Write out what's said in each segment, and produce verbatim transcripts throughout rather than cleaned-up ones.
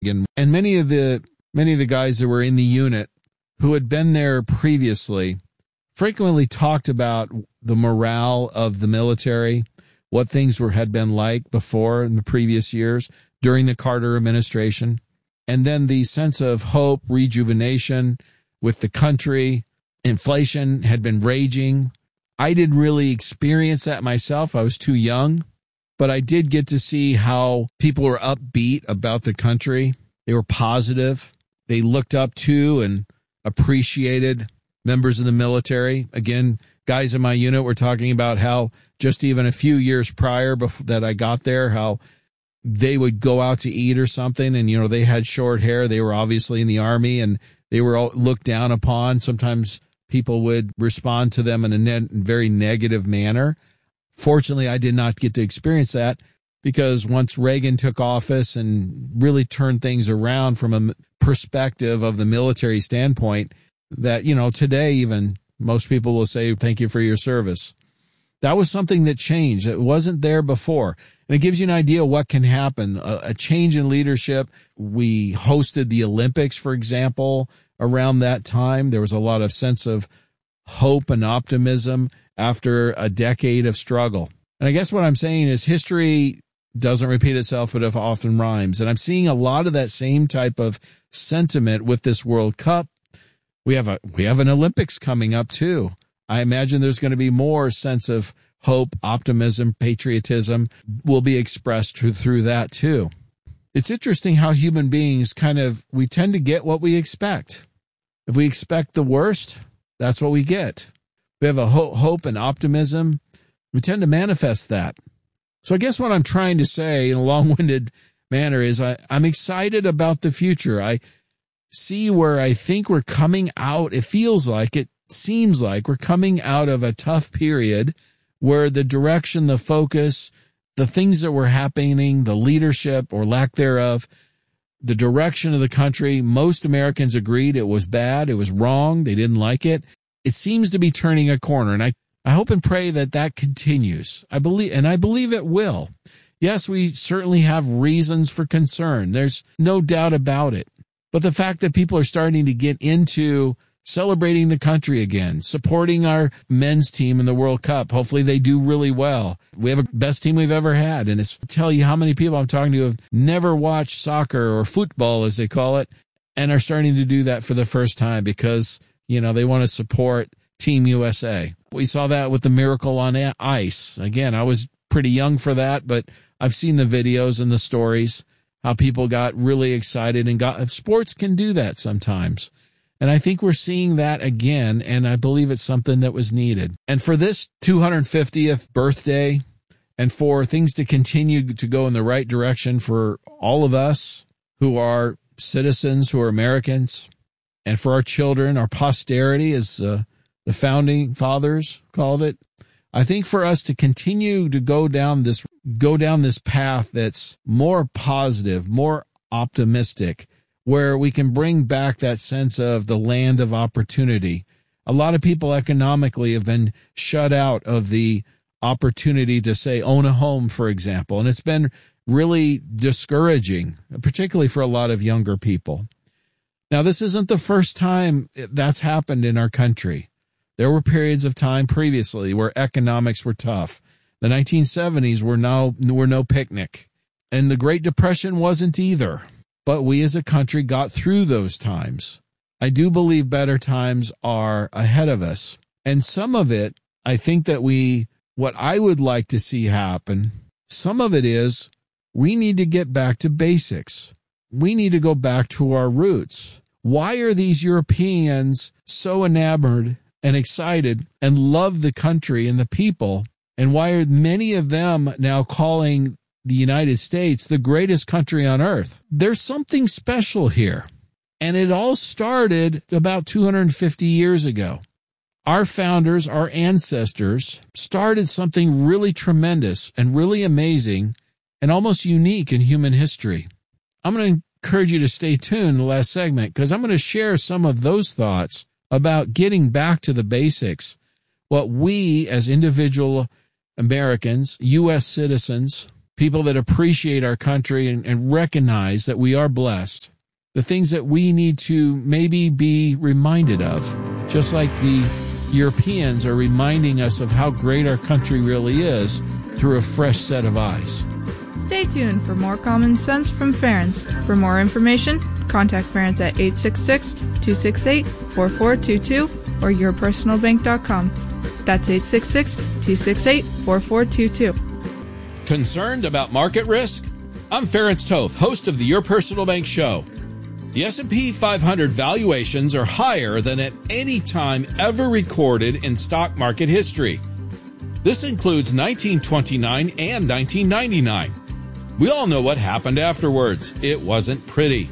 And, and many of the many of the guys that were in the unit who had been there previously frequently talked about the morale of the military, what things were had been like before in the previous years during the Carter administration, and then the sense of hope, rejuvenation with the country. Inflation had been raging. I didn't really experience that myself. I was too young, but I did get to see how people were upbeat about the country. They were positive. They looked up to and appreciated members of the military. Again, guys in my unit were talking about how just even a few years prior before that I got there, how they would go out to eat or something, and, you know, they had short hair. They were obviously in the Army, and they were all looked down upon. Sometimes people would respond to them in a ne- very negative manner. Fortunately, I did not get to experience that, because once Reagan took office and really turned things around from a perspective of the military standpoint, that, you know, today even most people will say, thank you for your service. That was something that changed. It wasn't there before. And it gives you an idea of what can happen. A, a change in leadership. We hosted the Olympics, for example, around that time. There was a lot of sense of hope and optimism after a decade of struggle. And I guess what I'm saying is history doesn't repeat itself, but it often rhymes. And I'm seeing a lot of that same type of sentiment with this World Cup. We have a we have an Olympics coming up too. I imagine there's going to be more sense of hope, optimism, patriotism will be expressed through, through that too. It's interesting how human beings kind of, we tend to get what we expect. If we expect the worst, that's what we get. We have a ho- hope and optimism. We tend to manifest that. So I guess what I'm trying to say in a long-winded manner is I, I'm excited about the future. I see where I think we're coming out. It feels like, it seems like we're coming out of a tough period where the direction, the focus, the things that were happening, the leadership or lack thereof, the direction of the country, most Americans agreed it was bad, it was wrong, they didn't like it. It seems to be turning a corner, and I, I hope and pray that that continues. I believe, and I believe it will. Yes, we certainly have reasons for concern. There's no doubt about it. But the fact that people are starting to get into celebrating the country again, supporting our men's team in the World Cup. Hopefully they do really well. We have a best team we've ever had. And it's tell you how many people I'm talking to have never watched soccer or football, as they call it, and are starting to do that for the first time because, you know, they want to support Team U S A. We saw that with the Miracle on Ice. Again, I was pretty young for that, but I've seen the videos and the stories, how people got really excited and got, sports can do that sometimes. And I think we're seeing that again, and I believe it's something that was needed. And for this two hundred fiftieth birthday, and for things to continue to go in the right direction for all of us who are citizens, who are Americans, and for our children, our posterity, as uh, the founding fathers called it, I think for us to continue to go down this go down this path that's more positive, more optimistic, where we can bring back that sense of the land of opportunity. A lot of people economically have been shut out of the opportunity to, say, own a home, for example, and it's been really discouraging, particularly for a lot of younger people. Now, this isn't the first time that's happened in our country. There were periods of time previously where economics were tough. The nineteen seventies were no, were no picnic, and the Great Depression wasn't either. But we as a country got through those times. I do believe better times are ahead of us. And some of it, I think that we, what I would like to see happen, some of it is we need to get back to basics. We need to go back to our roots. Why are these Europeans so enamored and excited and love the country and the people? And why are many of them now calling the United States the greatest country on earth? There's something special here. And it all started about two hundred fifty years ago. Our founders, our ancestors, started something really tremendous and really amazing and almost unique in human history. I'm going to encourage you to stay tuned in the last segment because I'm going to share some of those thoughts about getting back to the basics, what we as individual Americans, U S citizens, people that appreciate our country and, and recognize that we are blessed. The things that we need to maybe be reminded of, just like the Europeans are reminding us of how great our country really is through a fresh set of eyes. Stay tuned for more common sense from Ference. For more information, contact Ference at eight six six, two six eight, four four two two or your personal bank dot com. That's eight six six, two six eight, four four two two. Concerned about market risk? I'm Ference Toth, host of the Your Personal Bank Show. The S and P five hundred valuations are higher than at any time ever recorded in stock market history. This includes nineteen twenty-nine and nineteen ninety-nine. We all know what happened afterwards. It wasn't pretty.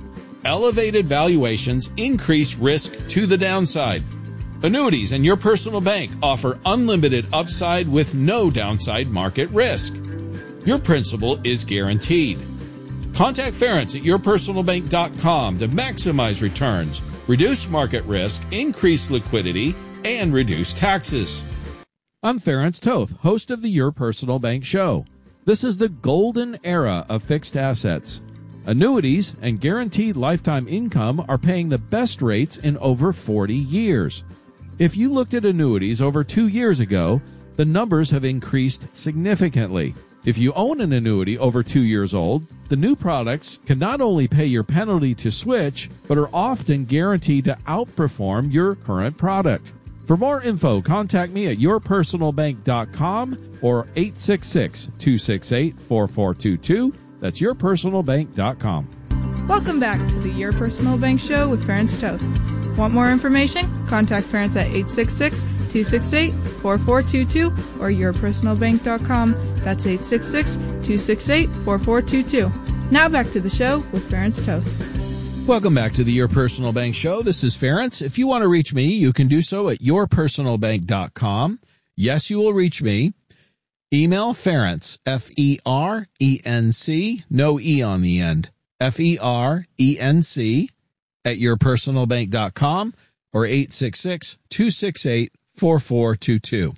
Elevated valuations increase risk to the downside. Annuities and Your Personal Bank offer unlimited upside with no downside market risk. Your principal is guaranteed. Contact Ference at your personal bank dot com to maximize returns, reduce market risk, increase liquidity, and reduce taxes. I'm Ference Toth, host of the Your Personal Bank Show. This is the golden era of fixed assets. Annuities and guaranteed lifetime income are paying the best rates in over forty years. If you looked at annuities over two years ago, the numbers have increased significantly. If you own an annuity over two years old, the new products can not only pay your penalty to switch, but are often guaranteed to outperform your current product. For more info, contact me at your personal bank dot com or eight six six, two six eight, four four two two. That's your personal bank dot com. Welcome back to the Your Personal Bank Show with Ference Toth. Want more information? Contact Ference at eight six six, two six eight, four four two two or your personal bank dot com. That's eight six six, two six eight, four four two two. Now back to the show with Ference Toth. Welcome back to the Your Personal Bank Show. This is Ference. If you want to reach me, you can do so at your personal bank dot com. Yes, you will reach me. Email Ference, F E R E N C, no E on the end, F E R E N C, at your personal bank dot com or eight six six, two six eight, four four two two.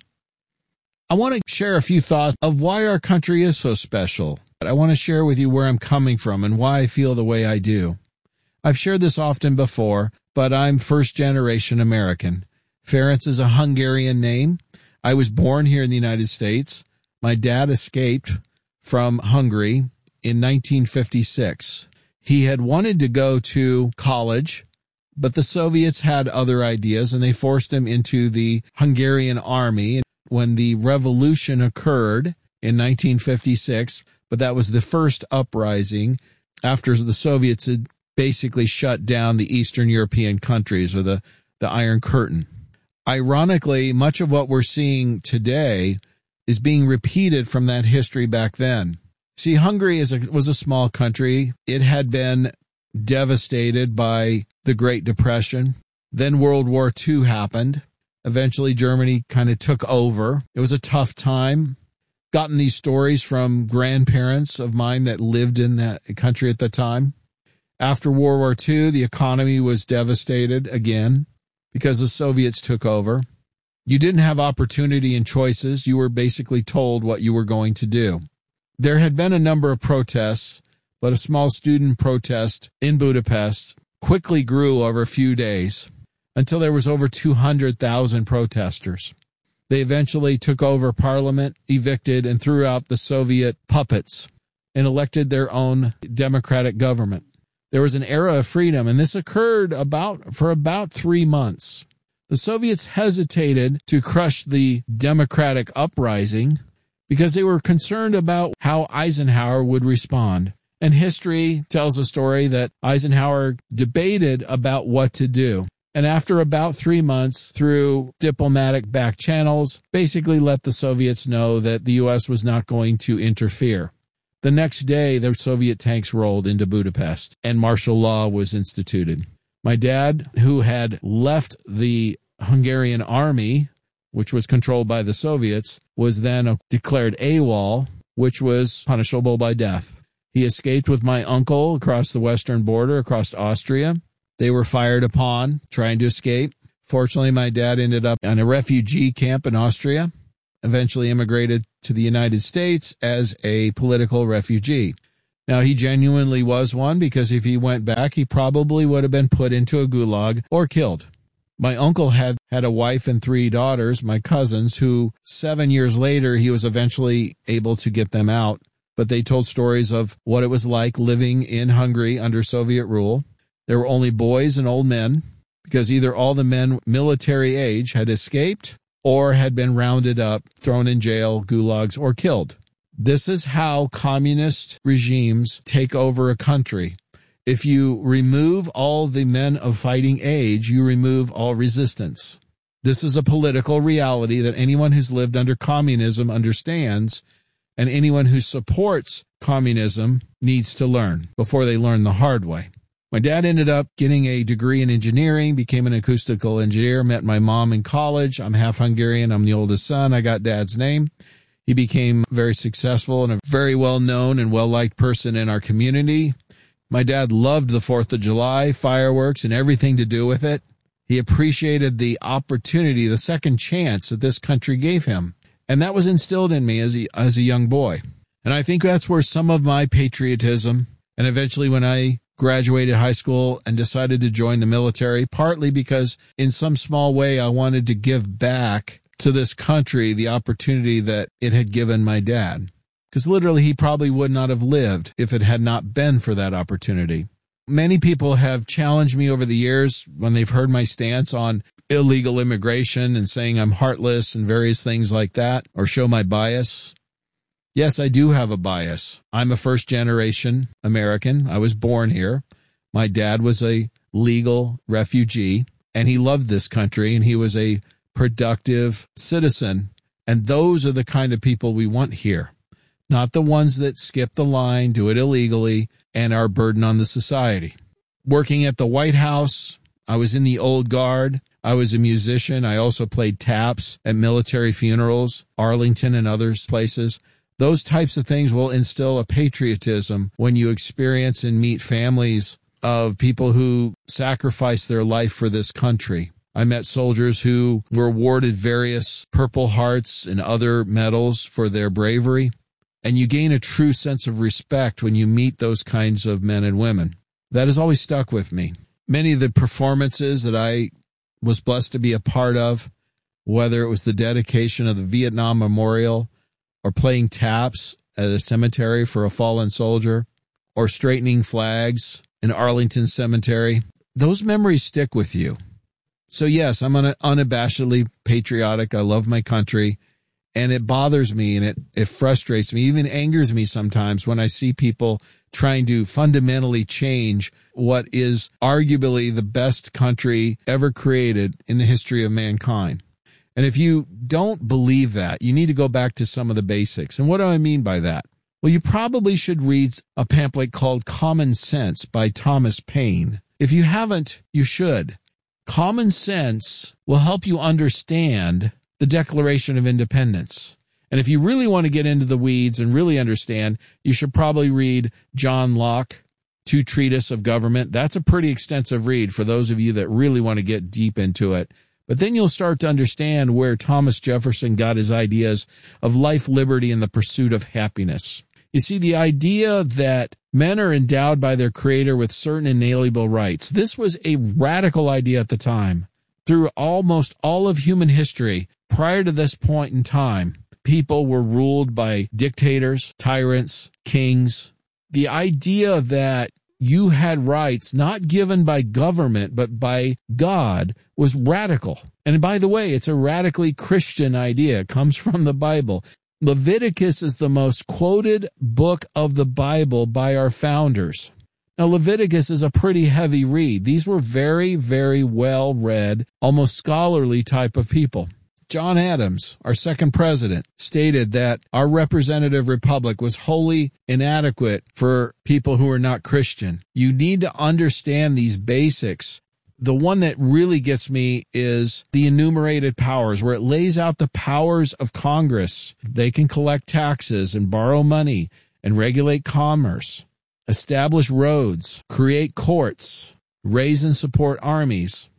I want to share a few thoughts of why our country is so special. I want to share with you where I'm coming from and why I feel the way I do. I've shared this often before, but I'm first-generation American. Ference is a Hungarian name. I was born here in the United States. My dad escaped from Hungary in nineteen fifty-six. He had wanted to go to college, but the Soviets had other ideas, and they forced him into the Hungarian army. When the revolution occurred in nineteen fifty-six, but that was the first uprising after the Soviets had basically shut down the Eastern European countries, or the, the Iron Curtain. Ironically, much of what we're seeing today is being repeated from that history back then. See, Hungary is a, was a small country. It had been devastated by the Great Depression. Then World War Two happened. Eventually, Germany kind of took over. It was a tough time. Gotten these stories from grandparents of mine that lived in that country at the time. After World War Two, the economy was devastated again because the Soviets took over. You didn't have opportunity and choices. You were basically told what you were going to do. There had been a number of protests, but a small student protest in Budapest quickly grew over a few days until there was over two hundred thousand protesters. They eventually took over parliament, evicted, and threw out the Soviet puppets and elected their own democratic government. There was an era of freedom, and this occurred about for about three months. The Soviets hesitated to crush the democratic uprising because they were concerned about how Eisenhower would respond. And history tells a story that Eisenhower debated about what to do. And after about three months, through diplomatic back channels, basically let the Soviets know that the U S was not going to interfere. The next day, the Soviet tanks rolled into Budapest, and martial law was instituted. My dad, who had left the Hungarian army, which was controlled by the Soviets, was then declared AWOL, which was punishable by death. He escaped with my uncle across the western border, across Austria. They were fired upon, trying to escape. Fortunately, my dad ended up in a refugee camp in Austria. eventually immigrated to the United States as a political refugee. Now, he genuinely was one, because if he went back, he probably would have been put into a gulag or killed. My uncle had had a wife and three daughters, my cousins, who seven years later, he was eventually able to get them out. But they told stories of what it was like living in Hungary under Soviet rule. There were only boys and old men, because either all the men military age had escaped or had been rounded up, thrown in jail, gulags, or killed. This is how communist regimes take over a country. If you remove all the men of fighting age, you remove all resistance. This is a political reality that anyone who's lived under communism understands, and anyone who supports communism needs to learn before they learn the hard way. My dad ended up getting a degree in engineering, became an acoustical engineer, met my mom in college. I'm half Hungarian. I'm the oldest son. I got dad's name. He became very successful and a very well-known and well-liked person in our community. My dad loved the fourth of July, fireworks, and everything to do with it. He appreciated the opportunity, the second chance that this country gave him. And that was instilled in me as a, as a young boy. And I think that's where some of my patriotism, and eventually when I graduated high school and decided to join the military, partly because in some small way I wanted to give back to this country the opportunity that it had given my dad. Because literally he probably would not have lived if it had not been for that opportunity. Many people have challenged me over the years when they've heard my stance on illegal immigration and saying I'm heartless and various things like that, or show my bias. Yes, I do have a bias. I'm a first-generation American. I was born here. My dad was a legal refugee, and he loved this country, and he was a productive citizen. And those are the kind of people we want here, not the ones that skip the line, do it illegally, and are a burden on the society. Working at the White House, I was in the old guard. I was a musician. I also played taps at military funerals, Arlington and other places. Those types of things will instill a patriotism when you experience and meet families of people who sacrificed their life for this country. I met soldiers who were awarded various Purple Hearts and other medals for their bravery. And you gain a true sense of respect when you meet those kinds of men and women. That has always stuck with me. Many of the performances that I was blessed to be a part of, whether it was the dedication of the Vietnam Memorial or playing taps at a cemetery for a fallen soldier or straightening flags in Arlington Cemetery, those memories stick with you. So yes, I'm unabashedly patriotic. I love my country. And it bothers me and it, it frustrates me, even angers me sometimes when I see people trying to fundamentally change what is arguably the best country ever created in the history of mankind. And if you don't believe that, you need to go back to some of the basics. And what do I mean by that? Well, you probably should read a pamphlet called Common Sense by Thomas Paine. If you haven't, you should. Common sense will help you understand the Declaration of Independence. And if you really want to get into the weeds and really understand, you should probably read John Locke, Two Treatises of Government. That's a pretty extensive read for those of you that really want to get deep into it. But then you'll start to understand where Thomas Jefferson got his ideas of life, liberty, and the pursuit of happiness. You see, the idea that men are endowed by their Creator with certain inalienable rights, this was a radical idea at the time. Through almost all of human history, prior to this point in time, people were ruled by dictators, tyrants, kings. The idea that you had rights not given by government but by God was radical. And by the way, it's a radically Christian idea. It comes from the Bible. Leviticus is the most quoted book of the Bible by our founders. Now, Leviticus is a pretty heavy read. These were very, very well-read, almost scholarly type of people. John Adams, our second president, stated that our representative republic was wholly inadequate for people who are not Christian. You need to understand these basics. The one that really gets me is the enumerated powers, where it lays out the powers of Congress. They can collect taxes and borrow money and regulate commerce, establish roads, create courts, raise and support armies.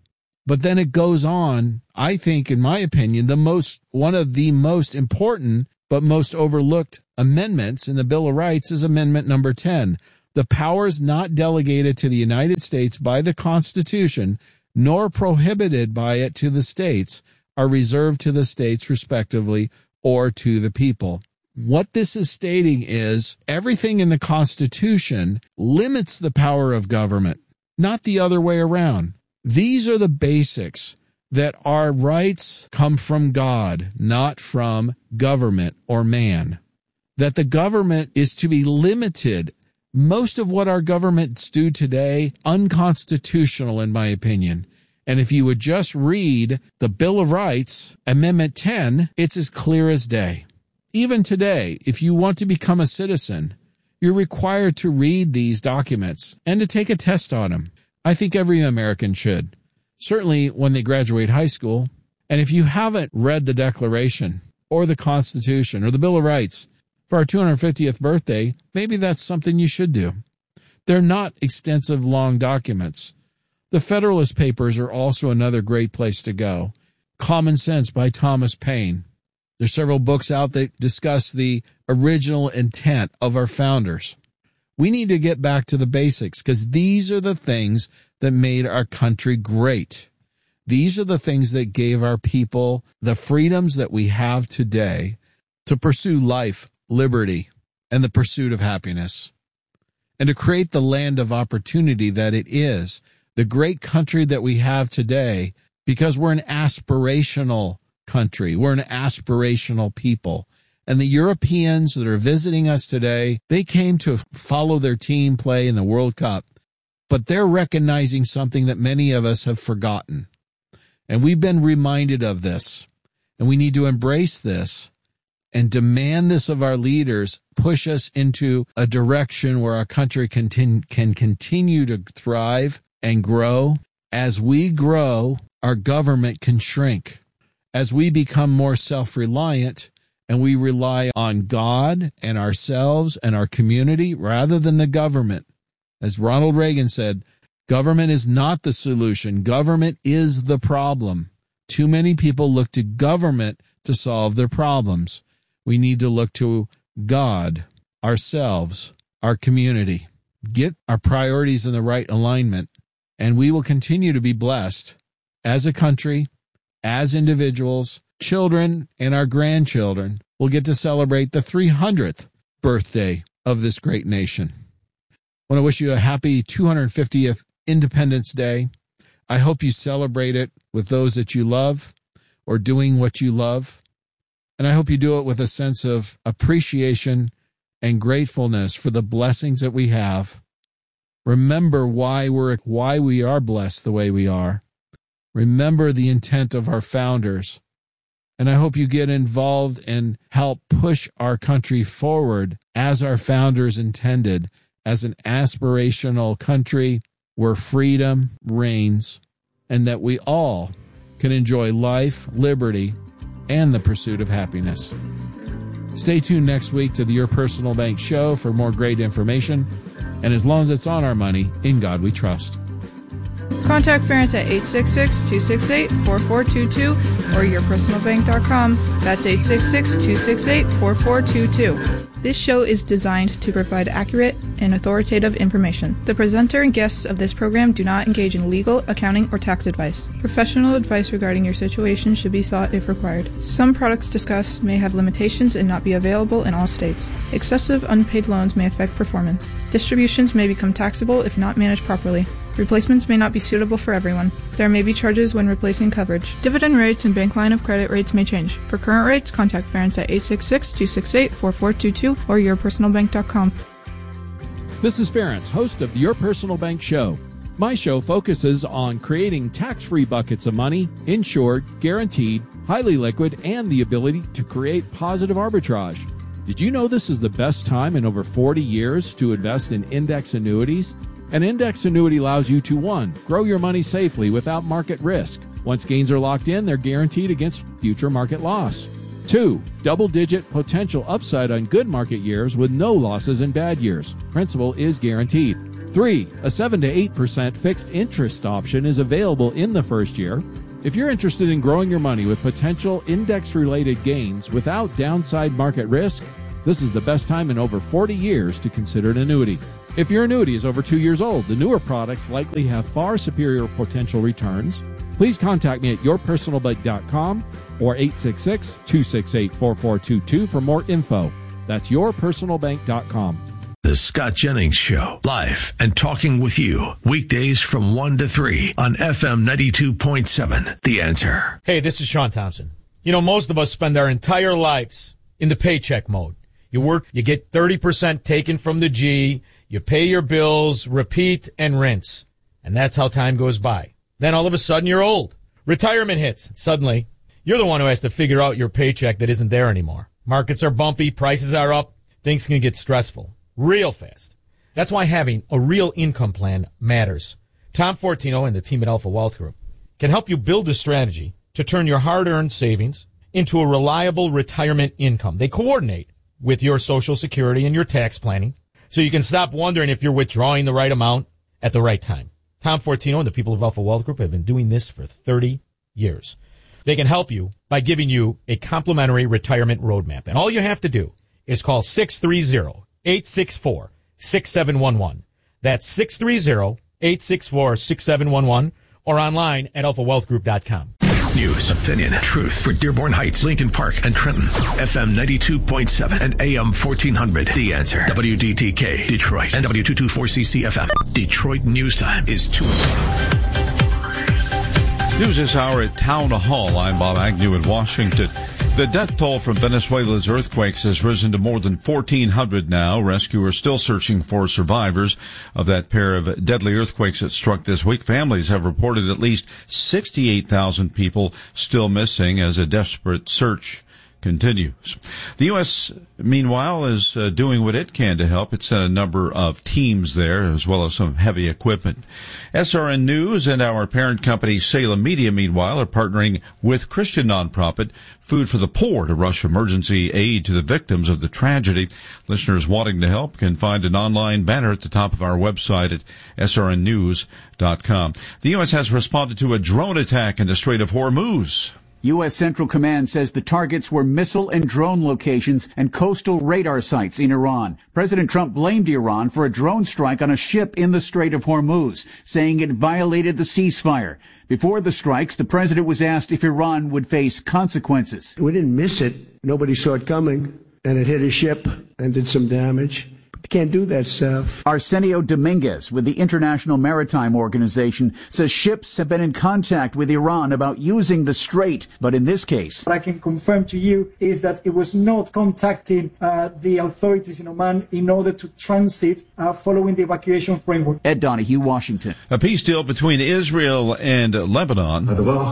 But then it goes on, I think, in my opinion, the most one of the most important but most overlooked amendments in the Bill of Rights is Amendment number ten. The powers not delegated to the United States by the Constitution, nor prohibited by it to the states, are reserved to the states respectively or to the people. What this is stating is everything in the Constitution limits the power of government, not the other way around. These are the basics, that our rights come from God, not from government or man. That the government is to be limited. Most of what our governments do today, unconstitutional in my opinion. And if you would just read the Bill of Rights, Amendment ten, it's as clear as day. Even today, if you want to become a citizen, you're required to read these documents and to take a test on them. I think every American should, certainly when they graduate high school. And if you haven't read the Declaration or the Constitution or the Bill of Rights for our two hundred fiftieth birthday, maybe that's something you should do. They're not extensive, long documents. The Federalist Papers are also another great place to go. Common Sense by Thomas Paine. There's several books out that discuss the original intent of our founders. We need to get back to the basics because these are the things that made our country great. These are the things that gave our people the freedoms that we have today to pursue life, liberty, and the pursuit of happiness, and to create the land of opportunity that it is, the great country that we have today, because we're an aspirational country. We're an aspirational people. And the Europeans that are visiting us today, they came to follow their team play in the World Cup, but they're recognizing something that many of us have forgotten. And we've been reminded of this, and we need to embrace this and demand this of our leaders, push us into a direction where our country can, can continue to thrive and grow. As we grow, our government can shrink. As we become more self-reliant, and we rely on God and ourselves and our community rather than the government. As Ronald Reagan said, government is not the solution. Government is the problem. Too many people look to government to solve their problems. We need to look to God, ourselves, our community. Get our priorities in the right alignment, and we will continue to be blessed as a country, as individuals, children, and our grandchildren will get to celebrate the three hundredth birthday of this great nation. I want to wish you a happy two hundred fiftieth Independence Day. I hope you celebrate it with those that you love or doing what you love. And I hope you do it with a sense of appreciation and gratefulness for the blessings that we have. Remember why we're why we are blessed the way we are. Remember the intent of our founders. And I hope you get involved and help push our country forward as our founders intended, as an aspirational country where freedom reigns and that we all can enjoy life, liberty, and the pursuit of happiness. Stay tuned next week to the Your Personal Bank Show for more great information. And as long as it's on our money, in God we trust. Contact Ference at eight six six, two six eight, four four two two or your personal bank dot com. That's eight six six, two six eight, four four two two. This show is designed to provide accurate and authoritative information. The presenter and guests of this program do not engage in legal, accounting, or tax advice. Professional advice regarding your situation should be sought if required. Some products discussed may have limitations and not be available in all states. Excessive unpaid loans may affect performance. Distributions may become taxable if not managed properly. Replacements may not be suitable for everyone. There may be charges when replacing coverage. Dividend rates and bank line of credit rates may change. For current rates, contact Ference at eight six six, two six eight, four four two two or your personal bank dot com. This is Ference, host of the Your Personal Bank Show. My show focuses on creating tax-free buckets of money, insured, guaranteed, highly liquid, and the ability to create positive arbitrage. Did you know this is the best time in over forty years to invest in index annuities? An index annuity allows you to, one, grow your money safely without market risk. Once gains are locked in, they're guaranteed against future market loss. Two, double-digit potential upside on good market years with no losses in bad years. Principal is guaranteed. Three, a seven to eight percent fixed interest option is available in the first year. If you're interested in growing your money with potential index-related gains without downside market risk, this is the best time in over forty years to consider an annuity. If your annuity is over two years old, the newer products likely have far superior potential returns. Please contact me at your personal bank dot com or eight six six, two six eight, four four two two for more info. That's your personal bank dot com. The Scott Jennings Show, live and talking with you, weekdays from one to three on F M ninety-two point seven, The Answer. Hey, this is Sean Thompson. You know, most of us spend our entire lives in the paycheck mode. You work, you get thirty percent taken from the G, you pay your bills, repeat, and rinse. And that's how time goes by. Then all of a sudden you're old. Retirement hits. Suddenly, you're the one who has to figure out your paycheck that isn't there anymore. Markets are bumpy, prices are up, things can get stressful. Real fast. That's why having a real income plan matters. Tom Fortino and the team at Alpha Wealth Group can help you build a strategy to turn your hard-earned savings into a reliable retirement income. They coordinate with your Social Security and your tax planning so you can stop wondering if you're withdrawing the right amount at the right time. Tom Fortino and the people of Alpha Wealth Group have been doing this for thirty years. They can help you by giving you a complimentary retirement roadmap. And all you have to do is call six three zero, eight six four, six seven one one. That's six three zero, eight six four, six seven one one or online at alpha wealth group dot com. News, opinion, truth for Dearborn Heights, Lincoln Park, and Trenton. F M ninety-two point seven and A M fourteen hundred. The Answer. W D T K, Detroit, and W two twenty-four C C F M. Detroit News Time is two o'clock. News this hour at Town Hall. I'm Bob Agnew in Washington. The death toll from Venezuela's earthquakes has risen to more than fourteen hundred now. Rescuers still searching for survivors of that pair of deadly earthquakes that struck this week. Families have reported at least sixty-eight thousand people still missing as a desperate search continues. The U S, meanwhile, is uh, doing what it can to help. It sent a number of teams there, as well as some heavy equipment. S R N News and our parent company, Salem Media, meanwhile, are partnering with Christian nonprofit Food for the Poor to rush emergency aid to the victims of the tragedy. Listeners wanting to help can find an online banner at the top of our website at S R N news dot com. The U S has responded to a drone attack in the Strait of Hormuz. U S. Central Command says the targets were missile and drone locations and coastal radar sites in Iran. President Trump blamed Iran for a drone strike on a ship in the Strait of Hormuz, saying it violated the ceasefire. Before the strikes, the president was asked if Iran would face consequences. We didn't miss it. Nobody saw it coming, and it hit a ship and did some damage. Can't do that stuff. Arsenio Dominguez with the International Maritime Organization says ships have been in contact with Iran about using the strait, but in this case, what I can confirm to you is that it was not contacting uh, the authorities in Oman in order to transit uh, following the evacuation framework. Ed Donahue, Washington. A peace deal between Israel and Lebanon.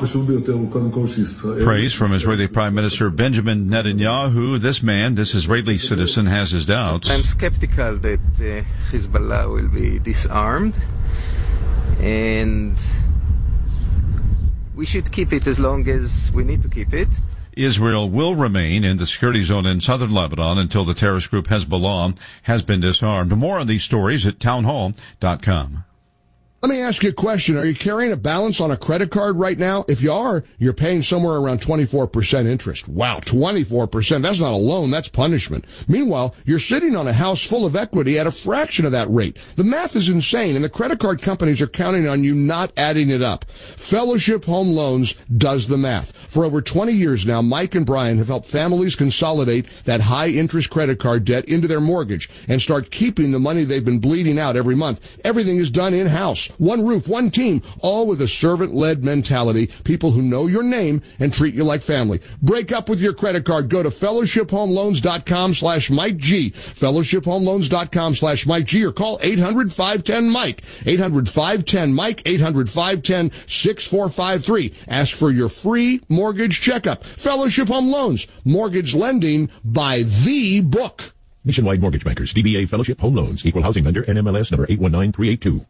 Praise from Israeli Prime Minister Benjamin Netanyahu. This man, this Israeli citizen, has his doubts. I'm skeptical that uh, Hezbollah will be disarmed, and we should keep it as long as we need to keep it. Israel will remain in the security zone in southern Lebanon until the terrorist group Hezbollah has been disarmed. More on these stories at town hall dot com. Let me ask you a question. Are you carrying a balance on a credit card right now? If you are, you're paying somewhere around twenty-four percent interest. Wow, twenty-four percent. That's not a loan, that's punishment. Meanwhile, you're sitting on a house full of equity at a fraction of that rate. The math is insane, and the credit card companies are counting on you not adding it up. Fellowship Home Loans does the math. For over twenty years now, Mike and Brian have helped families consolidate that high-interest credit card debt into their mortgage and start keeping the money they've been bleeding out every month. Everything is done in-house. One roof, one team, all with a servant-led mentality, people who know your name and treat you like family. Break up with your credit card. Go to fellowship home loans dot com slash Mike G, fellowship home loans dot com slash Mike G, or call eight hundred, five one zero, Mike, eight hundred, five one zero, Mike, eight hundred, five one zero, six four five three. Ask for your free mortgage checkup. Fellowship Home Loans, mortgage lending by the book. Nationwide Mortgage Bankers, D B A Fellowship Home Loans, Equal Housing Lender, N M L S number eight one nine three eight two.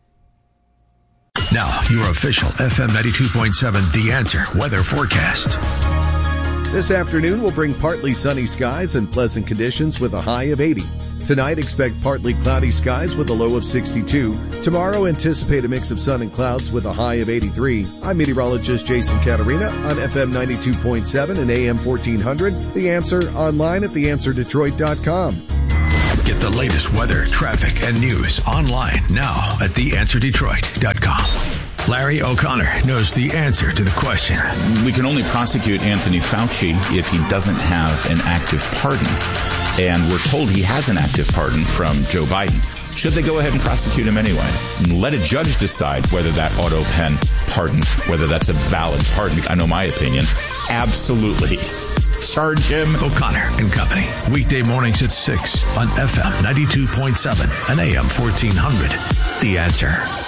Now, your official F M ninety-two point seven The Answer weather forecast. This afternoon will bring partly sunny skies and pleasant conditions with a high of eighty. Tonight, expect partly cloudy skies with a low of sixty-two. Tomorrow, anticipate a mix of sun and clouds with a high of eighty-three. I'm meteorologist Jason Caterina on F M ninety-two point seven and A M fourteen hundred. The Answer online at the answer detroit dot com. Get the latest weather, traffic, and news online now at the answer detroit dot com. Larry O'Connor knows the answer to the question. We can only prosecute Anthony Fauci if he doesn't have an active pardon. And we're told he has an active pardon from Joe Biden. Should they go ahead and prosecute him anyway? And let a judge decide whether that auto pen pardon, whether that's a valid pardon. I know my opinion. Absolutely. Charge him. O'Connor and Company. Weekday mornings at six on F M ninety-two point seven and A M fourteen hundred. The Answer.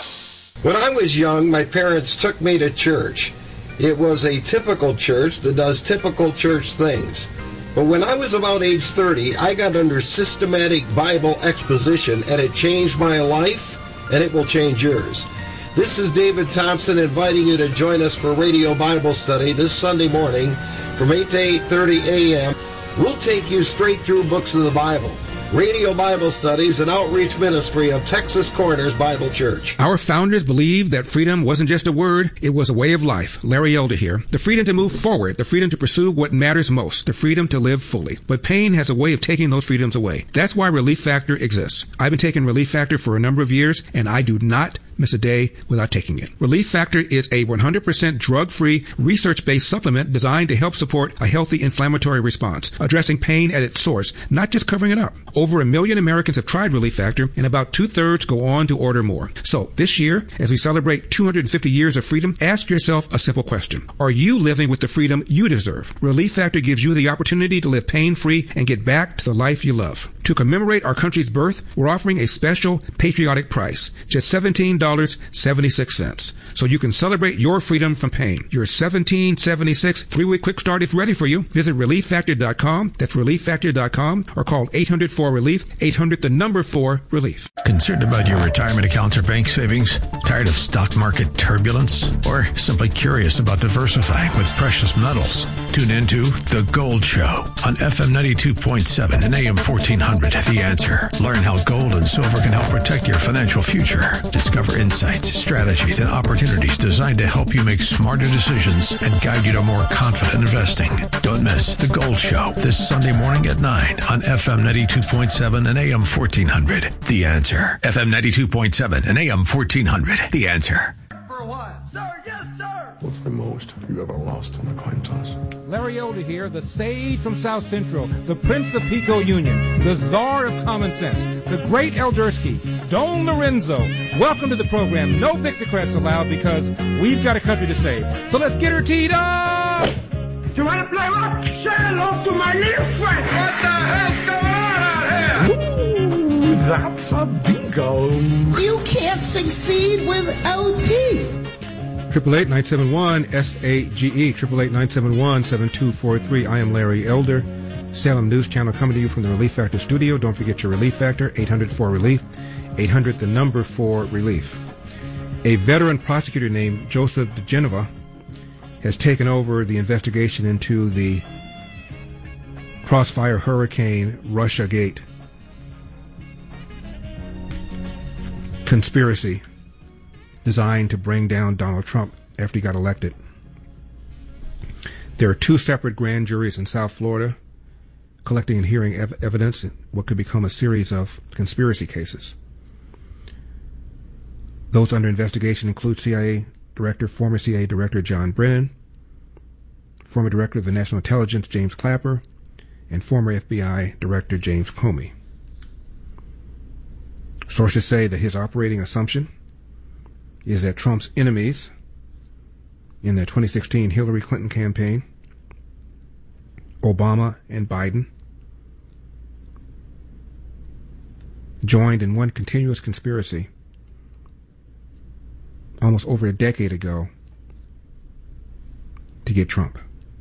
When I was young, my parents took me to church. It was a typical church that does typical church things. But when I was about age thirty, I got under systematic Bible exposition, and it changed my life, and it will change yours. This is David Thompson inviting you to join us for Radio Bible Study this Sunday morning from eight to eight thirty a.m. We'll take you straight through books of the Bible. Radio Bible Studies, an outreach ministry of Texas Corners Bible Church. Our founders believed that freedom wasn't just a word, it was a way of life. Larry Elder here. The freedom to move forward, the freedom to pursue what matters most, the freedom to live fully. But pain has a way of taking those freedoms away. That's why Relief Factor exists. I've been taking Relief Factor for a number of years, and I do not miss a day without taking it. Relief Factor is a one hundred percent drug-free, research-based supplement designed to help support a healthy inflammatory response, addressing pain at its source, not just covering it up. Over a million Americans have tried Relief Factor, and about two-thirds go on to order more. So this year, as we celebrate two hundred fifty years of freedom, ask yourself a simple question. Are you living with the freedom you deserve? Relief Factor gives you the opportunity to live pain-free and get back to the life you love. To commemorate our country's birth, we're offering a special patriotic price, just seventeen dollars and seventy-six cents. So you can celebrate your freedom from pain. Your seventeen dollars and seventy-six cents three-week quick start is ready for you. Visit relief factor dot com. That's relief factor dot com, or call eight hundred four relief, eight hundred the number four relief. Concerned about your retirement accounts or bank savings? Tired of stock market turbulence? Or simply curious about diversifying with precious metals? Tune into The Gold Show on F M ninety-two point seven and A M fourteen hundred. The Answer. Learn how gold and silver can help protect your financial future. Discover insights, strategies, and opportunities designed to help you make smarter decisions and guide you to more confident investing. Don't miss The Gold Show this Sunday morning at nine on F M ninety-two point seven and A M fourteen hundred. The Answer. F M ninety-two point seven and A M fourteen hundred. The Answer. For a while. Sir, yes, sir! What's the most you ever lost on a coin toss? Larry Elder here, the sage from South Central, the Prince of Pico Union, the Czar of Common Sense, the great Eldersky, Don Lorenzo. Welcome to the program. No Victocrats allowed because we've got a country to save. So let's get her teed up! You want to play rock? Say hello to my little friend! What the hell's going on out here? Ooh, that's a bingo. You can't succeed without teeth. Triple eight nine seven one S A G E, triple eight nine seven one seven two four three. I am Larry Elder, Salem News Channel, coming to you from the Relief Factor studio. Don't forget your Relief Factor, eight hundred four relief, eight hundred the number four relief. A veteran prosecutor named Joseph DeGeneva has taken over the investigation into the Crossfire Hurricane Russiagate conspiracy designed to bring down Donald Trump after he got elected. There are two separate grand juries in South Florida collecting and hearing ev- evidence in what could become a series of conspiracy cases. Those under investigation include C I A Director, former C I A Director John Brennan, former Director of the National Intelligence James Clapper, and former F B I Director James Comey. Sources say that his operating assumption is that Trump's enemies in the twenty sixteen Hillary Clinton campaign, Obama and Biden, joined in one continuous conspiracy almost over a decade ago to get Trump.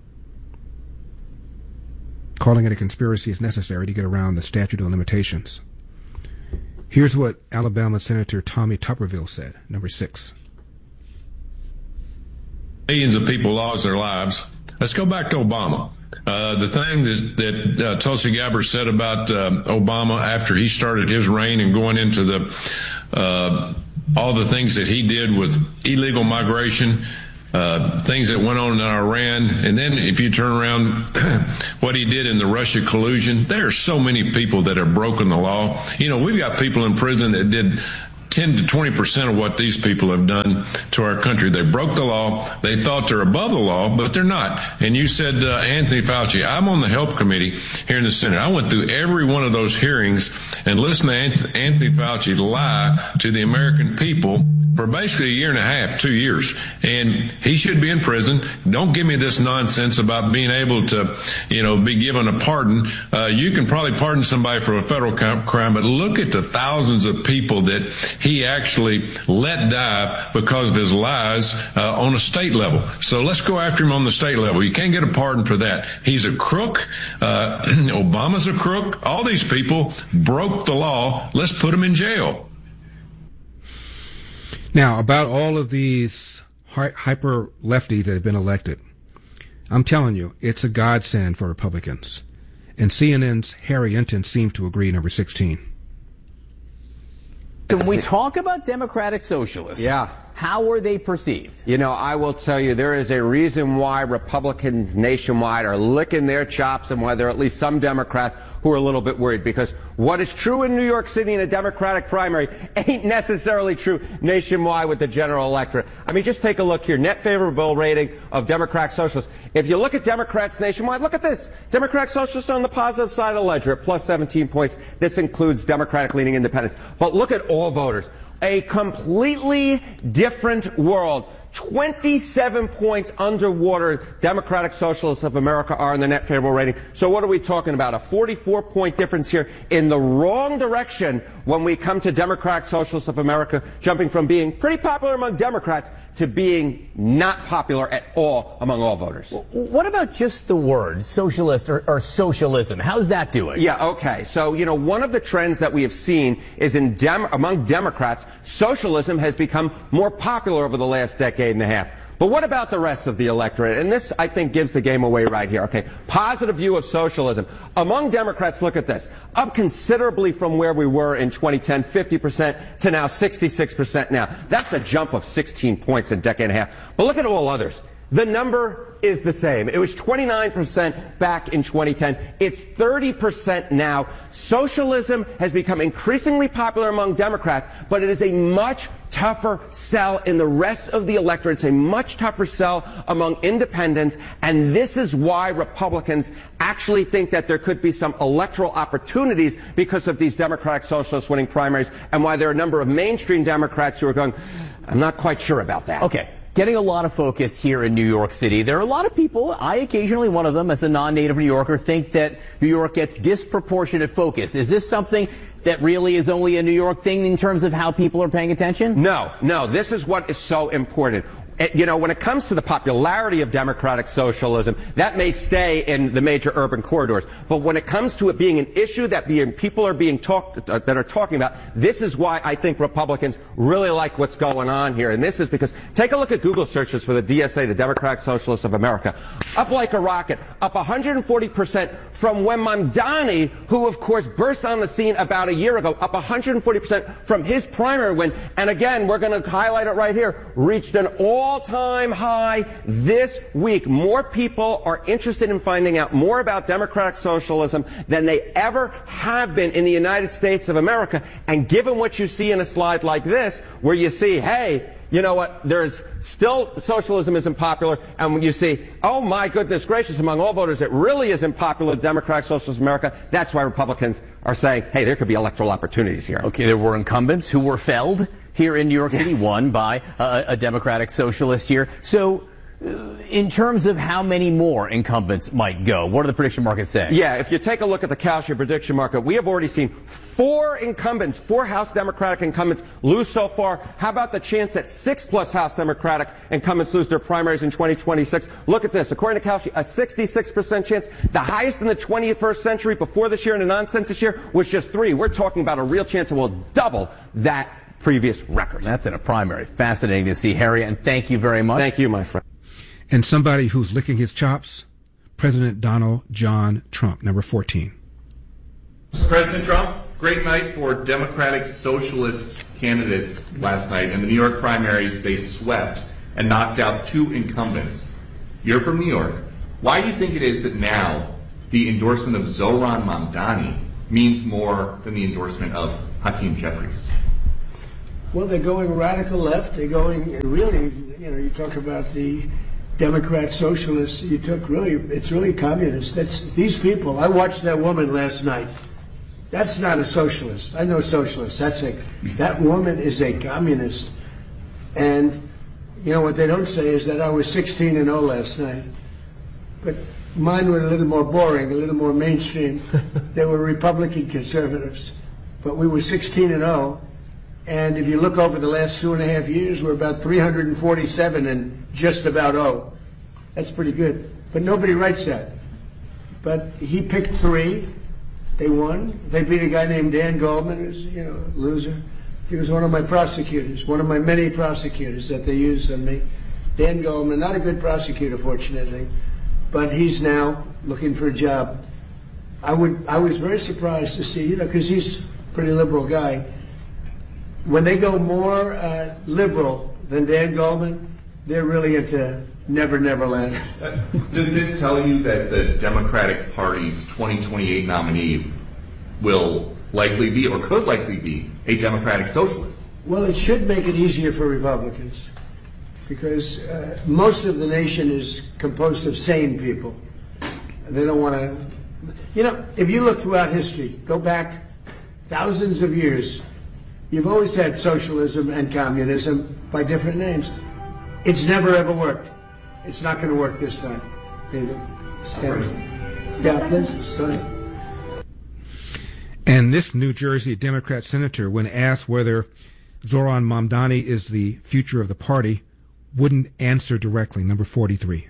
Calling it a conspiracy is necessary to get around the statute of limitations. Here's what Alabama Senator Tommy Tuberville said, number six. Millions of people lost their lives. Let's go back to Obama. Uh, the thing that, that uh, Tulsi Gabbard said about uh, Obama after he started his reign and going into the uh, all the things that he did with illegal migration, uh, things that went on in Iran, and then if you turn around what he did in the Russia collusion, there are so many people that have broken the law. You know, we've got people in prison that did ten to twenty percent of what these people have done to our country. They broke the law. They thought they're above the law, but they're not. And you said, uh, Anthony Fauci, I'm on the Health Committee here in the Senate. I went through every one of those hearings and listened to Anthony Fauci lie to the American people for basically a year and a half, two years. And he should be in prison. Don't give me this nonsense about being able to, you know, be given a pardon. Uh, you can probably pardon somebody for a federal crime, but look at the thousands of people that he actually let die because of his lies uh, on a state level. So let's go after him on the state level. You can't get a pardon for that. He's a crook. Uh, Obama's a crook. All these people broke the law. Let's put them in jail. Now, about all of these hyper lefties that have been elected, I'm telling you, it's a godsend for Republicans. And C N N's Harry Enton seems to agree, number sixteen. Can we talk about democratic socialists? Yeah. How were they perceived? You know, I will tell you, there is a reason why Republicans nationwide are licking their chops and why there are at least some Democrats who are a little bit worried, because what is true in New York City in a Democratic primary ain't necessarily true nationwide with the general electorate. I mean, just take a look here. Net favorable rating of Democrat Socialists. If you look at Democrats nationwide, look at this. Democrat Socialists are on the positive side of the ledger at plus seventeen points. This includes Democratic-leaning independents. But look at all voters. A completely different world. twenty-seven points underwater Democratic Socialists of America are in the net favorable rating. So what are we talking about? A forty-four point difference here in the wrong direction when we come to Democratic Socialists of America, jumping from being pretty popular among Democrats to being not popular at all among all voters. What about just the word socialist or, or socialism? How's that doing? Yeah, okay. So, you know, one of the trends that we have seen is in Dem- among Democrats, socialism has become more popular over the last decade and a half. But what about the rest of the electorate? And this, I think, gives the game away right here. Okay, positive view of socialism. Among Democrats, look at this. Up considerably from where we were in twenty ten, fifty percent to now sixty-six percent now. That's a jump of sixteen points in a decade and a half. But look at all others. The number is the same. It was twenty-nine percent back in twenty ten. It's thirty percent now. Socialism has become increasingly popular among Democrats, but it is a much tougher sell in the rest of the electorate. It's a much tougher sell among independents, and this is why Republicans actually think that there could be some electoral opportunities because of these Democratic Socialists winning primaries, and why there are a number of mainstream Democrats who are going, I'm not quite sure about that. Okay. Getting a lot of focus here in New York City. There are a lot of people, I occasionally one of them as a non-native New Yorker, think that New York gets disproportionate focus. Is this something that really is only a New York thing in terms of how people are paying attention? No, no. This is what is so important. You know, when it comes to the popularity of democratic socialism, that may stay in the major urban corridors. But when it comes to it being an issue that being, people are being talked, uh, that are talking about, this is why I think Republicans really like what's going on here. And this is because, take a look at Google searches for the D S A, the Democratic Socialists of America. Up like a rocket, up one hundred forty percent from when Mamdani, who of course burst on the scene about a year ago, up one hundred forty percent from his primary win. And again, we're going to highlight it right here, reached an all all-time high this week. More people are interested in finding out more about democratic socialism than they ever have been in the United States of America. And given what you see in a slide like this, where you see, hey, you know what, there's still socialism isn't popular, and when you see, oh my goodness gracious, among all voters, it really isn't popular, Democratic Socialist America, that's why Republicans are saying, hey, there could be electoral opportunities here. Okay, there were incumbents who were felled here in New York City, yes. Won by uh, a Democratic Socialist here. So, uh, in terms of how many more incumbents might go, what are the prediction markets saying? Yeah, if you take a look at the Kalshi prediction market, we have already seen four incumbents, four House Democratic incumbents lose so far. How about the chance that six plus House Democratic incumbents lose their primaries in twenty twenty-six? Look at this. According to Kalshi, a sixty-six percent chance. The highest in the twenty-first century before this year in a non-census year was just three. We're talking about a real chance that will double that previous record. That's in a primary. Fascinating to see, Harry, and thank you very much. Thank you, my friend. And somebody who's licking his chops, President Donald John Trump, number fourteen. President Trump, great night for Democratic Socialist candidates last night. In the New York primaries, they swept and knocked out two incumbents. You're from New York. Why do you think it is that now the endorsement of Zohran Mamdani means more than the endorsement of Hakeem Jeffries? Well, they're going radical left. They're going really, you know, you talk about the Democrat socialists. You took really, it's really communist. That's these people. I watched that woman last night. That's not a socialist. I know socialists. That's a, that woman is a communist. And, you know, what they don't say is that I was sixteen and oh last night. But mine were a little more boring, a little more mainstream. They were Republican conservatives. But we were sixteen and oh. And if you look over the last two and a half years, we're about three hundred forty-seven and just about oh. That's pretty good. But nobody writes that. But he picked three. They won. They beat a guy named Dan Goldman, who's, you know, a loser. He was one of my prosecutors, one of my many prosecutors that they used on me. Dan Goldman, not a good prosecutor, fortunately, but he's now looking for a job. I would. I was very surprised to see, you know, because he's a pretty liberal guy. When they go more uh, liberal than Dan Goldman, they're really into Never Never Land. Uh, does this tell you that the Democratic Party's twenty twenty-eight nominee will likely be, or could likely be, a Democratic socialist? Well, it should make it easier for Republicans, because uh, most of the nation is composed of sane people. They don't want to... You know, if you look throughout history, go back thousands of years, you've always had socialism and communism by different names. It's never ever worked. It's not going to work this time. Yeah, please. Go ahead. And this New Jersey Democrat senator, when asked whether Zohran Mamdani is the future of the party, wouldn't answer directly. Number forty-three.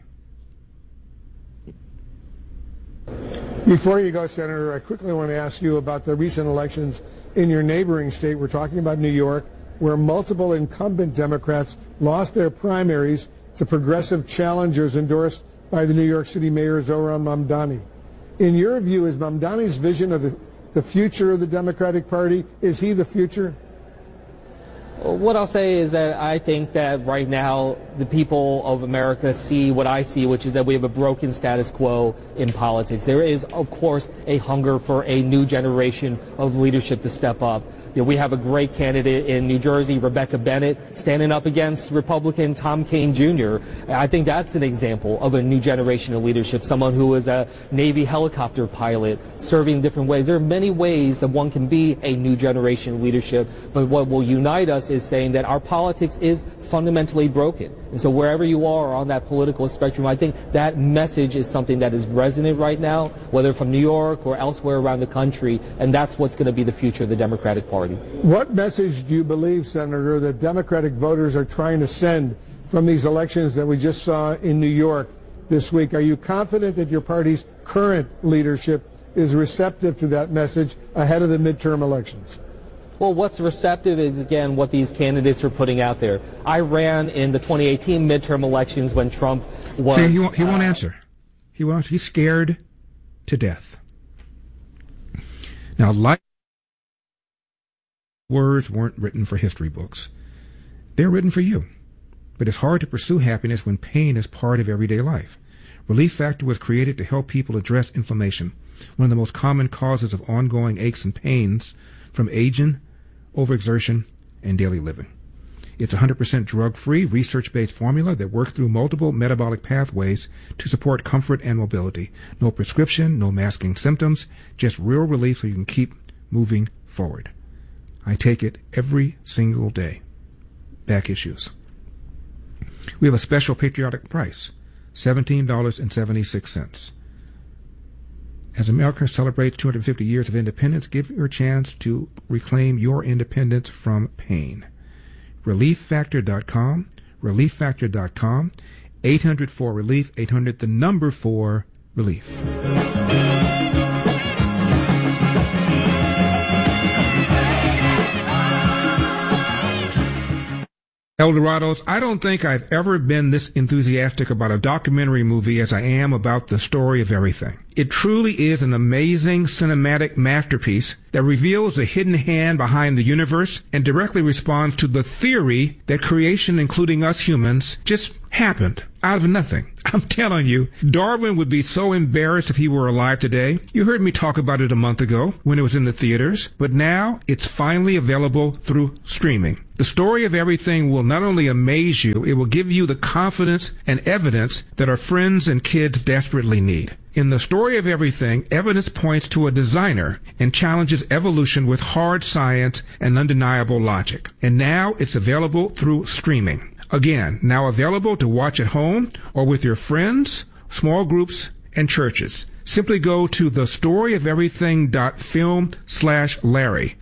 Before you go, Senator, I quickly want to ask you about the recent elections in your neighboring state. We're talking about New York, where multiple incumbent Democrats lost their primaries to progressive challengers endorsed by the New York City Mayor Zohran Mamdani. In your view, is Mamdani's vision of the, the future of the Democratic Party, is he the future? What I'll say is that I think that right now the people of America see what I see, which is that we have a broken status quo in politics. There is, of course, a hunger for a new generation of leadership to step up. You know, we have a great candidate in New Jersey, Rebecca Bennett, standing up against Republican Tom Kean Junior I think that's an example of a new generation of leadership, someone who is a Navy helicopter pilot, serving different ways. There are many ways that one can be a new generation of leadership, but what will unite us is saying that our politics is fundamentally broken. And so wherever you are on that political spectrum, I think that message is something that is resonant right now, whether from New York or elsewhere around the country, and that's what's going to be the future of the Democratic Party. What message do you believe, Senator, that Democratic voters are trying to send from these elections that we just saw in New York this week? Are you confident that your party's current leadership is receptive to that message ahead of the midterm elections? Well, what's receptive is, again, what these candidates are putting out there. I ran in the twenty eighteen midterm elections when Trump was... See, he won't, he won't uh, answer. He won't. He's scared to death. Now, like words weren't written for history books. They're written for you. But it's hard to pursue happiness when pain is part of everyday life. Relief Factor was created to help people address inflammation, one of the most common causes of ongoing aches and pains from aging, overexertion, and daily living. It's a one hundred percent drug-free, research-based formula that works through multiple metabolic pathways to support comfort and mobility. No prescription, no masking symptoms, just real relief so you can keep moving forward. I take it every single day. Back issues. We have a special patriotic price, seventeen dollars and seventy-six cents. As America celebrates two hundred fifty years of independence, give your chance to reclaim your independence from pain. relief factor dot com, relief factor dot com, eight hundred four relief, eight hundred the number four relief. Eldorados, I don't think I've ever been this enthusiastic about a documentary movie as I am about The Story of Everything. It truly is an amazing cinematic masterpiece that reveals the hidden hand behind the universe and directly responds to the theory that creation, including us humans, just happened out of nothing. I'm telling you, Darwin would be so embarrassed if he were alive today. You heard me talk about it a month ago when it was in the theaters, but now it's finally available through streaming. The Story of Everything will not only amaze you, it will give you the confidence and evidence that our friends and kids desperately need. In The Story of Everything, evidence points to a designer and challenges evolution with hard science and undeniable logic. And now it's available through streaming. Again, now available to watch at home or with your friends, small groups, and churches. Simply go to thestoryoferything.film slash Larry.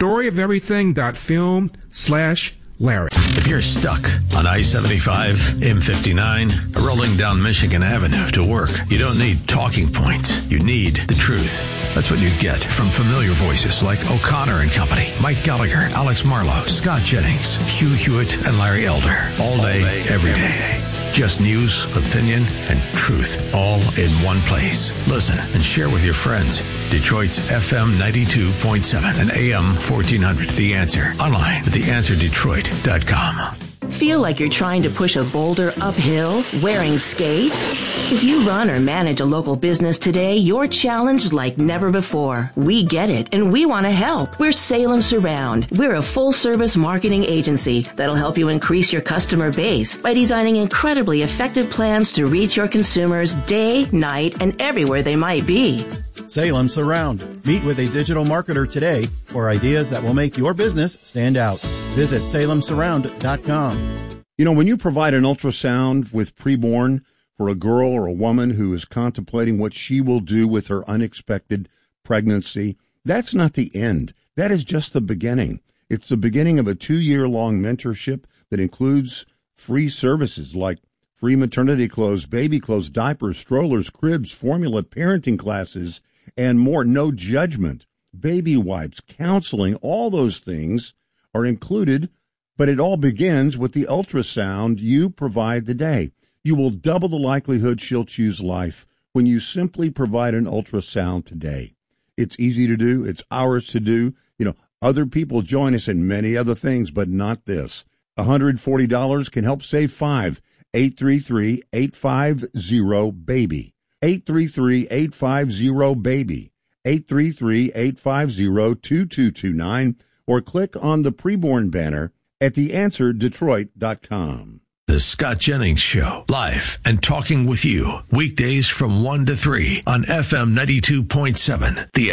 Thestoryoferything.film slash Larry. If you're stuck on I seventy-five, M fifty-nine, rolling down Michigan Avenue to work, you don't need talking points. You need the truth. That's what you get from familiar voices like O'Connor and Company, Mike Gallagher, Alex Marlowe, Scott Jennings, Hugh Hewitt, and Larry Elder. All day, all day every day. Just news, opinion, and truth all in one place. Listen and share with your friends. Detroit's F M ninety-two point seven and A M fourteen hundred. The Answer. Online at the answer detroit dot com. Feel like you're trying to push a boulder uphill wearing skates? If you run or manage a local business today, you're challenged like never before. We get it, and we want to help. We're Salem Surround. We're a full-service marketing agency that'll help you increase your customer base by designing incredibly effective plans to reach your consumers day, night, and everywhere they might be. Salem Surround. Meet with a digital marketer today for ideas that will make your business stand out. Visit salem surround dot com. You know, when you provide an ultrasound with preborn for a girl or a woman who is contemplating what she will do with her unexpected pregnancy, that's not the end. That is just the beginning. It's the beginning of a two-year-long mentorship that includes free services like free maternity clothes, baby clothes, diapers, strollers, cribs, formula, parenting classes, and more. No judgment, baby wipes, counseling, all those things are included, but it all begins with the ultrasound you provide today. You will double the likelihood she'll choose life when you simply provide an ultrasound today. It's easy to do. It's ours to do. You know, other people join us in many other things, but not this. one hundred forty dollars can help save five. eight three three, eight five zero, BABY. eight three three, eight five zero, BABY. eight three three, eight five zero, two two two nine. Or click on the preborn banner at the answer detroit dot com. The Scott Jennings Show, live and talking with you, weekdays from one to three on F M ninety-two point seven. The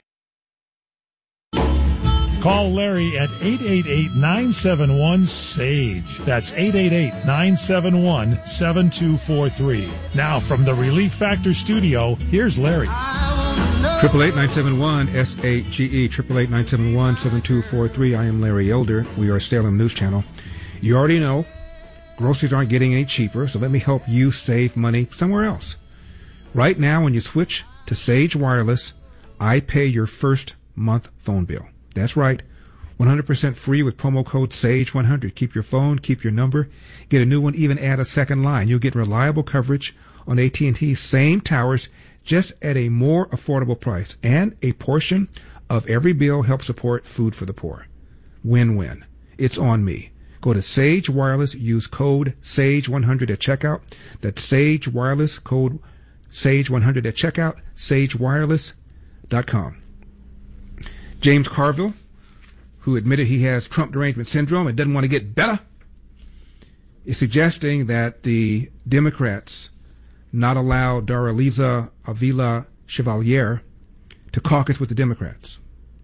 Call Larry at eight eight eight, nine seven one, SAGE. That's eight eight eight, nine seven one, seven two four three. Now from the Relief Factor studio, here's Larry. Triple eight nine seven one S A G E. Triple eight nine seven one seven two four three. I am Larry Elder. We are Salem News Channel. You already know groceries aren't getting any cheaper, so let me help you save money somewhere else. Right now, when you switch to Sage Wireless, I pay your first month phone bill. That's right, one hundred percent free with promo code SAGE one hundred. Keep your phone, keep your number, get a new one, even add a second line. You'll get reliable coverage on A T and T's same towers, just at a more affordable price. And a portion of every bill helps support food for the poor. Win-win. It's on me. Go to Sage Wireless, use code SAGE one hundred at checkout. That's Sage Wireless, code SAGE one hundred at checkout, sage wireless dot com. James Carville, who admitted he has Trump derangement syndrome and doesn't want to get better, is suggesting that the Democrats not allow Daraliza Avila Chevalier to caucus with the Democrats.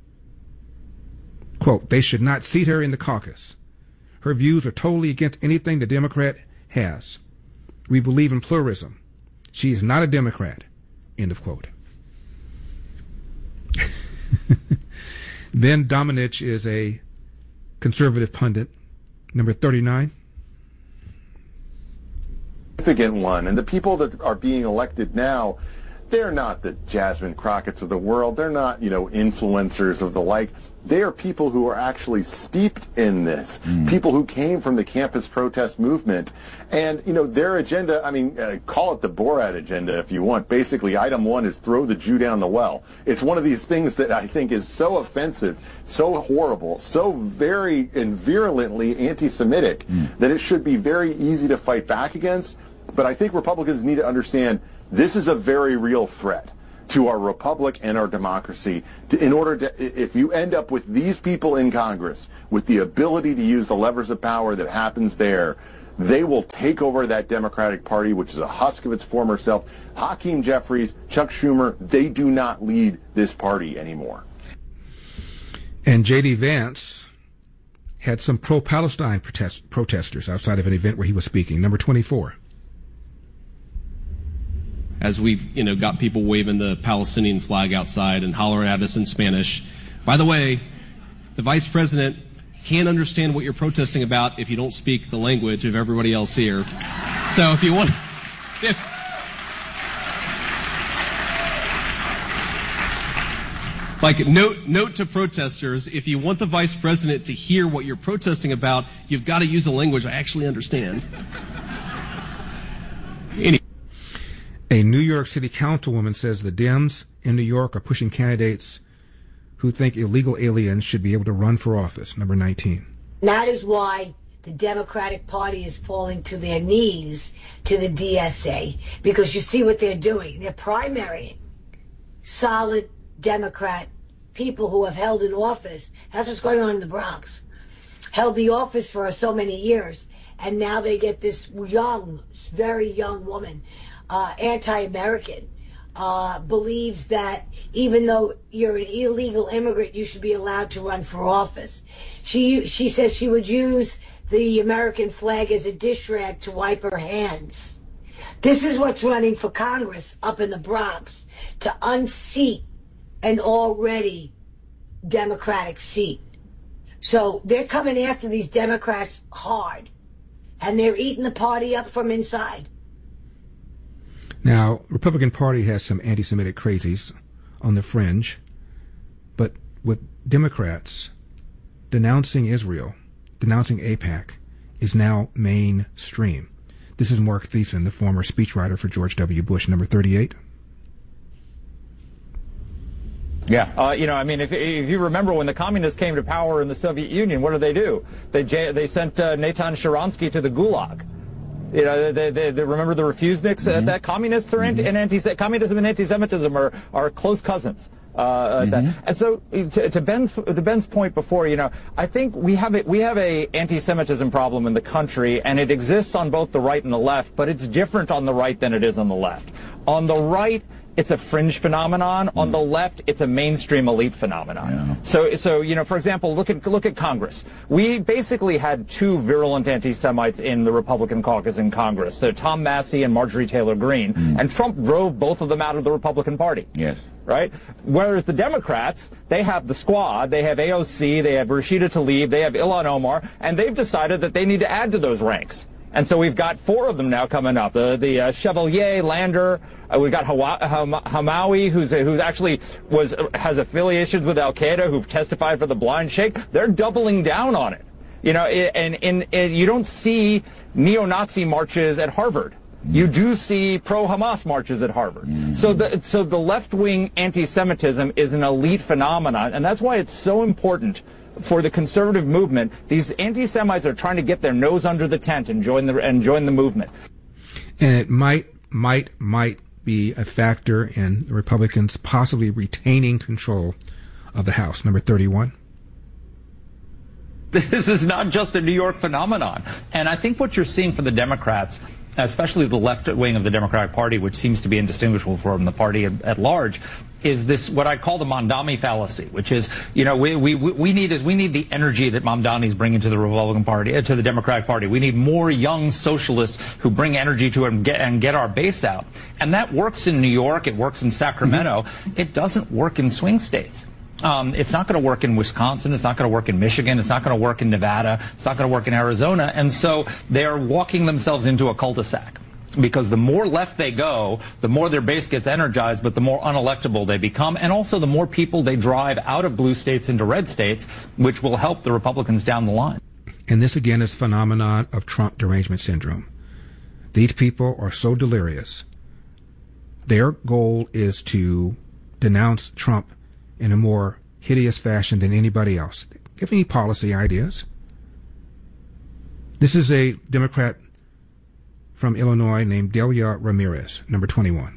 Quote, they should not seat her in the caucus. Her views are totally against anything the Democrat has. We believe in pluralism. She is not a Democrat. End of quote. Ben Domenech is a conservative pundit, number thirty-nine. Significant one, and the people that are being elected now, they're not the Jasmine Crockett's of the world. They're not, you know, influencers of the like. They are people who are actually steeped in this, mm. people who came from the campus protest movement. And, you know, their agenda, I mean, uh, call it the Borat agenda if you want. Basically, item one is throw the Jew down the well. It's one of these things that I think is so offensive, so horrible, so very and virulently anti-Semitic mm. that it should be very easy to fight back against. But I think Republicans need to understand this is a very real threat to our republic and our democracy. To, in order to, if you end up with these people in Congress with the ability to use the levers of power that happens there, they will take over that Democratic Party, which is a husk of its former self. Hakeem Jeffries, Chuck Schumer, they do not lead this party anymore. And J D. Vance had some pro-Palestine protest, protesters outside of an event where he was speaking. Number twenty-four. As we've, you know, got people waving the Palestinian flag outside and hollering at us in Spanish. By the way, the vice president can't understand what you're protesting about if you don't speak the language of everybody else here. So if you want, if, like note note to protesters, if you want the vice president to hear what you're protesting about, you've got to use a language I actually understand. Anyway. A New York City councilwoman says the Dems in New York are pushing candidates who think illegal aliens should be able to run for office. Number nineteen. That is why the Democratic Party is falling to their knees to the D S A, because you see what they're doing. They're primarying solid Democrat people who have held an office. That's what's going on in the Bronx. Held the office for so many years, and now they get this young, very young woman, Uh, anti-American, uh, believes that even though you're an illegal immigrant, you should be allowed to run for office. She she says she would use the American flag as a dish rag to wipe her hands. This is what's running for Congress up in the Bronx, to unseat an already Democratic seat. So they're coming after these Democrats hard, and they're eating the party up from inside. Now, Republican Party has some anti-Semitic crazies on the fringe, but with Democrats, denouncing Israel, denouncing AIPAC, is now mainstream. This is Mark Thiessen, the former speechwriter for George W. Bush. Number thirty-eight. Yeah, uh, you know, I mean, if, if you remember when the communists came to power in the Soviet Union, what did they do? They they sent uh, Natan Sharansky to the Gulag. You know, they, they, they remember the refuseniks? Mm-hmm. Uh, that communists are anti, and anti communism and anti-Semitism are, are close cousins. Uh, mm-hmm. that, and so, to, to Ben's to Ben's point before, you know, I think we have a we have a anti-Semitism problem in the country, and it exists on both the right and the left, but it's different on the right than it is on the left. On the right, it's a fringe phenomenon. On the left, it's a mainstream elite phenomenon. Yeah. So, so you know, for example, look at look at Congress. We basically had two virulent anti-Semites in the Republican caucus in Congress. So Tom Massey and Marjorie Taylor Greene, mm. and Trump drove both of them out of the Republican Party. Yes. Right? Whereas the Democrats, they have the squad, they have A O C, they have Rashida Tlaib, they have Ilhan Omar, and they've decided that they need to add to those ranks. And so we've got four of them now coming up. The the uh, Chevalier, Lander, uh, we've got Hawa- Ham- Hamawi, who's uh, who's actually was uh, has affiliations with Al Qaeda, who've testified for the Blind Sheikh. They're doubling down on it. You know, and, and, and you don't see neo-Nazi marches at Harvard. You do see pro-Hamas marches at Harvard. Mm-hmm. So the so the left-wing anti-Semitism is an elite phenomenon, and that's why it's so important for the conservative movement. These anti-Semites are trying to get their nose under the tent and join the and join the movement. And it might might might be a factor in the Republicans possibly retaining control of the House. Number thirty-one. This is not just a New York phenomenon. And I think what you're seeing for the Democrats, especially the left wing of the Democratic Party, which seems to be indistinguishable from the party at, at large, is this what I call the Mamdani fallacy, which is, you know, we we we need is we need the energy that Mamdani is bringing to the Republican Party, uh, to the Democratic Party. We need more young socialists who bring energy to it and get and get our base out. And that works in New York. It works in Sacramento. Mm-hmm. It doesn't work in swing states. Um, it's not going to work in Wisconsin. It's not going to work in Michigan. It's not going to work in Nevada. It's not going to work in Arizona. And so they're walking themselves into a cul-de-sac. because the more left they go, the more their base gets energized, but the more unelectable they become, and also the more people they drive out of blue states into red states, which will help the Republicans down the line. And this again is a phenomenon of Trump derangement syndrome. These people are so delirious. Their goal is to denounce Trump in a more hideous fashion than anybody else. Give any policy ideas. This is a Democrat from Illinois named Delia Ramirez, number twenty-one.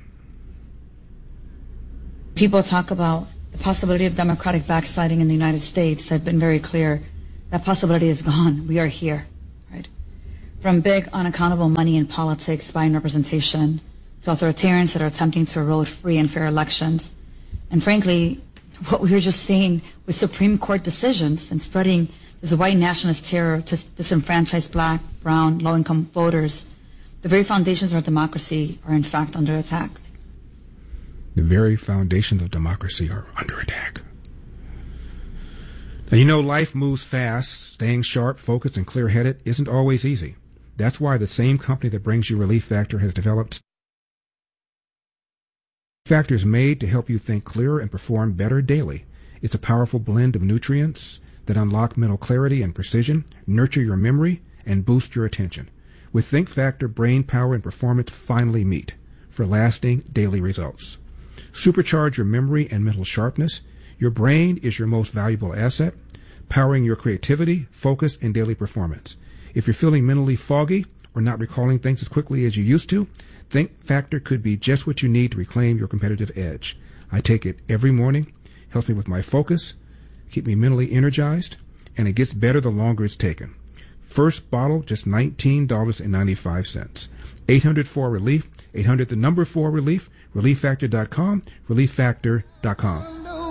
People talk about the possibility of democratic backsliding in the United States. I've been very clear. That possibility is gone. We are here, right? From big, unaccountable money in politics, buying representation, to authoritarians that are attempting to erode free and fair elections. And frankly, what we were just seeing with Supreme Court decisions and spreading this white nationalist terror to disenfranchise black, brown, low-income voters, the very foundations of our democracy are in fact under attack. The very foundations of democracy are under attack. Now, you know, life moves fast. Staying sharp, focused, and clear-headed isn't always easy. That's why the same company that brings you Relief Factor has developed Factor is made to help you think clearer and perform better daily. It's a powerful blend of nutrients that unlock mental clarity and precision, nurture your memory, and boost your attention. With Think Factor, brain power and performance finally meet for lasting daily results. Supercharge your memory and mental sharpness. Your brain is your most valuable asset, powering your creativity, focus, and daily performance. If you're feeling mentally foggy or not recalling things as quickly as you used to, Think Factor could be just what you need to reclaim your competitive edge. I take it every morning, helps me with my focus, keep me mentally energized, and it gets better the longer it's taken. First bottle, just nineteen dollars and ninety-five cents. eight hundred four relief, eight hundred the number four relief, relief factor dot com, relief factor dot com.